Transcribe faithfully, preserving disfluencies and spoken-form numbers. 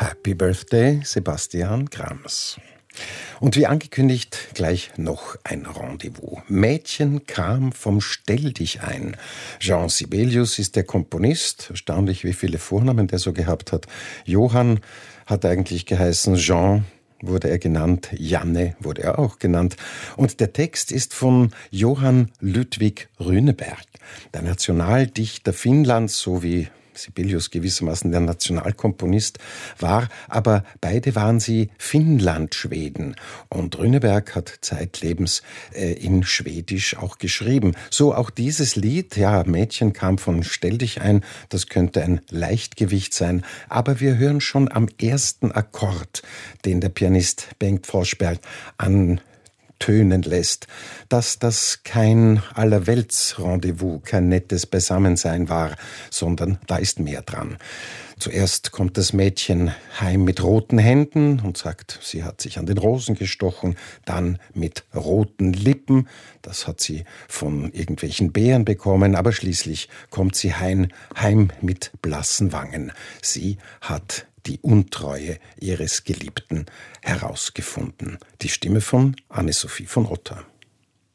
Happy Birthday, Sebastian Grams. Und wie angekündigt, gleich noch ein Rendezvous. Mädchen kam vom Stell dich ein. Jean Sibelius ist der Komponist. Erstaunlich, wie viele Vornamen der so gehabt hat. Johann hat eigentlich geheißen, Jean wurde er genannt, Janne wurde er auch genannt. Und der Text ist von Johann Ludwig Runeberg, der Nationaldichter Finnlands, so wie Sibelius gewissermaßen der Nationalkomponist war, aber beide waren sie Finnlandschweden. Und Runeberg hat zeitlebens äh, in Schwedisch auch geschrieben. So auch dieses Lied, ja, Mädchen kam von Stell dich ein, das könnte ein Leichtgewicht sein, aber wir hören schon am ersten Akkord, den der Pianist Bengt Forsberg an tönen lässt, dass das kein Allerwelts-Rendezvous, kein nettes Beisammensein war, sondern da ist mehr dran. Zuerst kommt das Mädchen heim mit roten Händen und sagt, sie hat sich an den Rosen gestochen, dann mit roten Lippen, das hat sie von irgendwelchen Bären bekommen, aber schließlich kommt sie heim, heim mit blassen Wangen. Sie hat die Untreue ihres Geliebten herausgefunden. Die Stimme von Anne-Sophie von Otter.